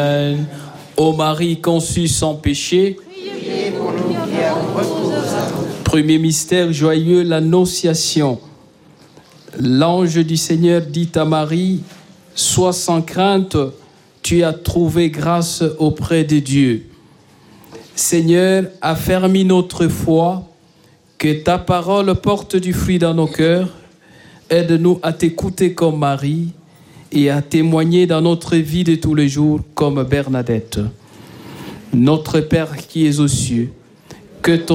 Ô Marie conçue sans péché, Priez pour nous qui avons recours aux âmes. premier mystère joyeux, l'Annonciation. L'ange du Seigneur dit à Marie, « Sois sans crainte, tu as trouvé grâce auprès de Dieu. » Seigneur, affermis notre foi, que ta parole porte du fruit dans nos cœurs. Aide-nous à t'écouter comme Marie et à témoigner dans notre vie de tous les jours comme Bernadette. Notre Père qui es aux cieux, que ton